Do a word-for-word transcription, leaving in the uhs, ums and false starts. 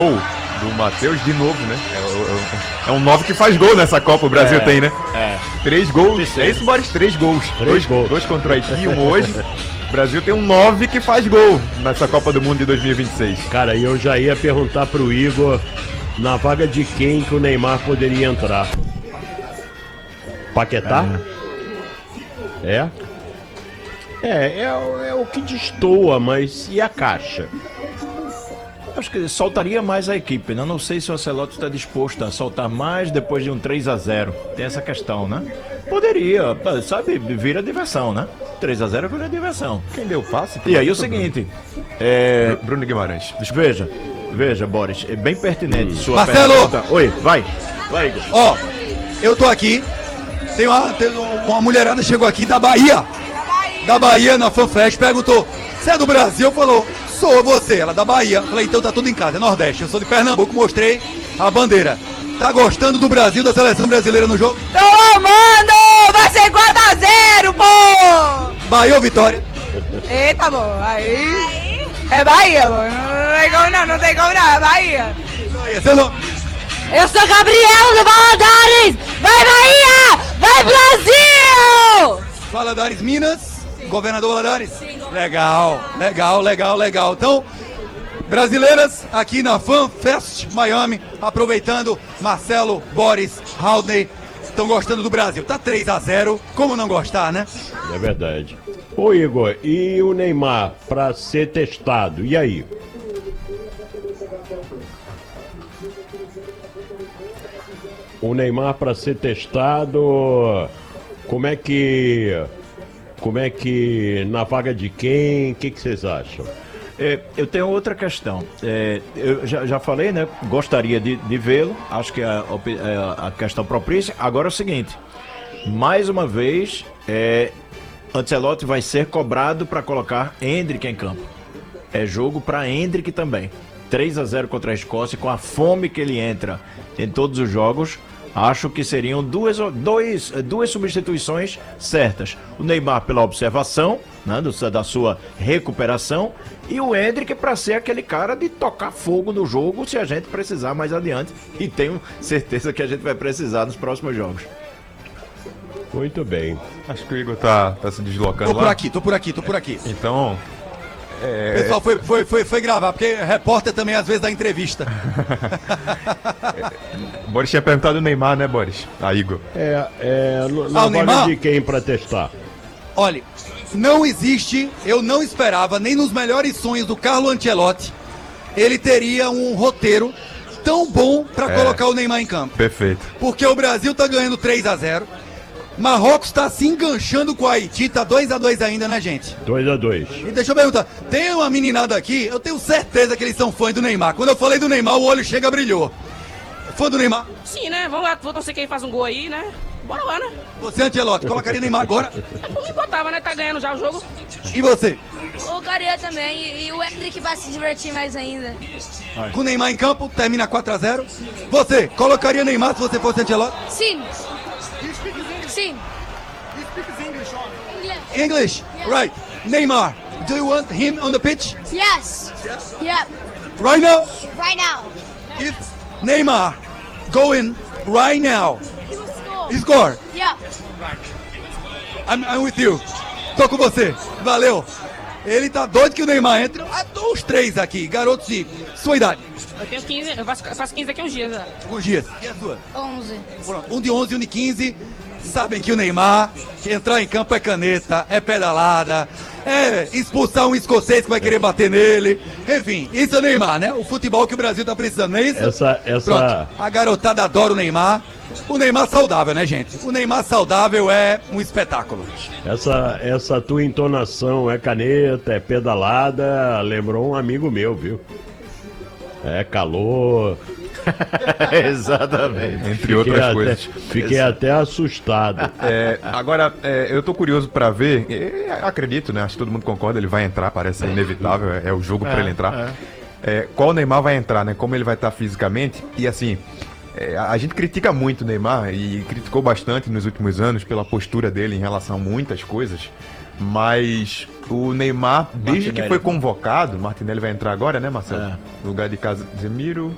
Gol do Matheus de novo, né? É, é, é um nove que faz gol nessa Copa, o Brasil é, tem, né? É. Três gols. É isso, Boris? Três gols. Três dois, gols. Dois contra o Haiti, um hoje. O Brasil tem um nove que faz gol nessa Copa do Mundo de dois mil e vinte e seis. Cara, eu já ia perguntar pro Igor na vaga de quem que o Neymar poderia entrar. Paquetá? É? É, é, é, é o que destoa, mas e a caixa? Acho que soltaria mais a equipe, né? Não sei se o Ancelotti está disposto a soltar mais depois de um três a zero. Tem essa questão, né? Poderia, sabe, vira diversão, né? três a zero vira diversão. Quem deu o passe? E aí o seguinte, é... Bruno Guimarães. Veja, veja, Boris, é bem pertinente sua Marcelo! pergunta. Oi, vai, vai, Igor. Ó, eu tô aqui, tem uma, tem uma mulherada chegou aqui da Bahia, da Bahia na FanFest, perguntou, você é do Brasil? Falou, sou você, ela é da Bahia. Falei, então tá tudo em casa, é Nordeste, eu sou de Pernambuco, mostrei a bandeira. Tá gostando do Brasil, da seleção brasileira no jogo? Tô amando! Vai ser quatro a zero, pô! Bahia ou Vitória? Eita, pô, aí... É Bahia, pô, não tem como não, não tem como não, é Bahia. Bahia, seu nome? Eu sou Gabriel do Valadares! Vai Bahia! Vai Brasil! Valadares, Minas, governador Valadares? Legal, legal, legal, legal. Então, brasileiras aqui na FanFest Miami, aproveitando, Marcelo, Boris, Haldney, estão gostando do Brasil. Tá três a zero, como não gostar, né? É verdade. Ô Igor, e o Neymar pra ser testado, e aí? O Neymar para ser testado, como é que, como é que, na vaga de quem, o que, que vocês acham? É, eu tenho outra questão. É, eu já, já falei, né? Gostaria de, de vê-lo. Acho que é a, a, a questão propícia. Agora é o seguinte: mais uma vez, é, Ancelotti vai ser cobrado para colocar Endrick em campo. É jogo para Endrick também. três a zero contra a Escócia, com a fome que ele entra em todos os jogos. Acho que seriam duas, dois, duas substituições certas. O Neymar pela observação, né, do, da sua recuperação, e o Endrick para ser aquele cara de tocar fogo no jogo se a gente precisar mais adiante. E tenho certeza que a gente vai precisar nos próximos jogos. Muito bem. Acho que o Igor tá, tá se deslocando Tô por lá. aqui, tô por aqui, tô por aqui. Então... É... O pessoal foi, foi, foi, foi gravar, porque repórter também às vezes dá entrevista. O Boris tinha perguntado o Neymar, né, Boris? A Igor. É, é no- Ah, na o vaga Neymar? de quem para testar? Olha, não existe, eu não esperava, nem nos melhores sonhos do Carlo Ancelotti, ele teria um roteiro tão bom pra É. colocar o Neymar em campo. Perfeito. Porque o Brasil tá ganhando três a zero, Marrocos tá se enganchando com o Haiti, tá dois a dois ainda, né, gente? dois a dois. E deixa eu perguntar, tem uma meninada aqui, eu tenho certeza que eles são fãs do Neymar. Quando eu falei do Neymar, o olho chega brilhou. Fã do Neymar? Sim, né? Vamos lá, vou torcer que ele faz um gol aí, né? Bora lá, né? Você, Ancelotti, colocaria Neymar agora? É por mim botava, né? Tá ganhando já o jogo. E você? O Gabriel também, e, e o Hendrick vai se divertir mais ainda. Com o Neymar em campo, termina quatro a zero. Você, colocaria Neymar se você fosse Ancelotti? Sim. Sim. English, right. Neymar, do you want him on the pitch? Yes. Yep. Right now? Right now. If Neymar go in right now, He will score. score. Yep. I'm, I'm with you. Tô com você. Valeu. Ele tá doido que o Neymar entre. Ah, tô os três aqui, garotos de sua idade. Eu tenho quinze, eu faço, eu faço quinze daqui uns dias já. Alguns dias. E a sua? onze. Pronto, um de onze e um de quinze. Sabem que o Neymar, que entrar em campo é caneta, é pedalada, é expulsar um escocês que vai querer bater nele. Enfim, isso é o Neymar, né? O futebol que o Brasil tá precisando, não é isso? Essa, essa, Pronto, a garotada adora o Neymar. O Neymar saudável, né, gente? O Neymar saudável é um espetáculo. essa, essa tua entonação é caneta, é pedalada, lembrou um amigo meu, viu? É calor. Exatamente. Entre Fiquei outras até, coisas. Fiquei até assustado. É, agora, é, eu tô curioso pra ver, é, acredito, né? Acho que todo mundo concorda, ele vai entrar, parece inevitável, é, é o jogo pra ele entrar. É, qual o Neymar vai entrar, né? Como ele vai estar fisicamente. E assim, é, a gente critica muito o Neymar e criticou bastante nos últimos anos pela postura dele em relação a muitas coisas. Mas o Neymar, desde Martinelli. que foi convocado, Martinelli vai entrar agora, né, Marcelo? É. No lugar de Casemiro.